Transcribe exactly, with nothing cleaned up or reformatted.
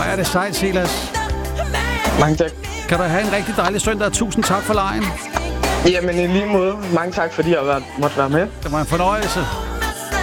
er det sejt, Silas. Mange tak. Kan du have en rigtig dejlig søndag. Tusind tak for lejen. Jamen i lige måde. Mange tak, fordi jeg måtte være med. Det var en fornøjelse.